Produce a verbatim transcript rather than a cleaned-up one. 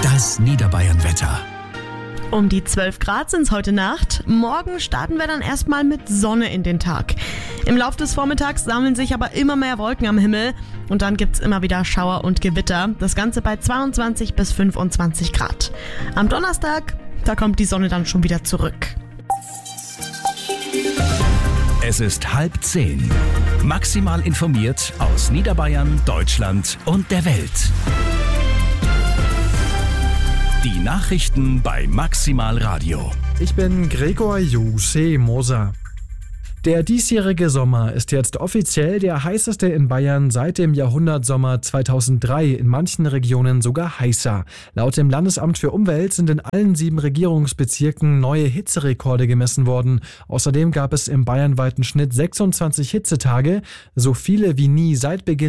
Das Niederbayern-Wetter. Um die zwölf Grad sind es heute Nacht. Morgen starten wir dann erstmal mit Sonne in den Tag. Im Laufe des Vormittags sammeln sich aber immer mehr Wolken am Himmel und dann gibt's immer wieder Schauer und Gewitter. Das Ganze bei zweiundzwanzig bis fünfundzwanzig Grad. Am Donnerstag, da kommt die Sonne dann schon wieder zurück. Es ist halb zehn. Maximal informiert aus Niederbayern, Deutschland und der Welt. Die Nachrichten bei Maximal Radio. Ich bin Gregor Juse Moser. Der diesjährige Sommer ist jetzt offiziell der heißeste in Bayern seit dem Jahrhundertsommer zweitausenddrei, in manchen Regionen sogar heißer. Laut dem Landesamt für Umwelt sind in allen sieben Regierungsbezirken neue Hitzerekorde gemessen worden. Außerdem gab es im bayernweiten Schnitt sechsundzwanzig Hitzetage, so viele wie nie seit Beginn